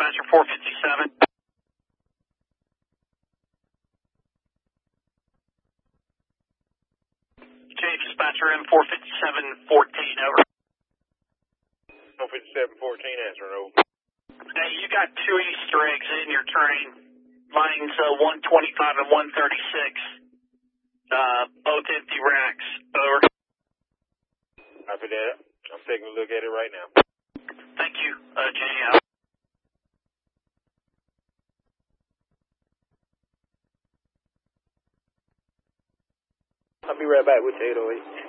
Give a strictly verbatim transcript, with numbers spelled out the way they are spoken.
dispatcher four fifty-seven. J dispatcher M four fifty-seven fourteen, over. four fifty-seven fourteen, answering, over. Hey, you got two Easter eggs in your train. Lines uh, one twenty-five and one thirty-six. Uh, both empty racks, over. Copy that. I'm taking a look at it right now. Thank you, uh, J out. I'll be right back with you, eight oh eight.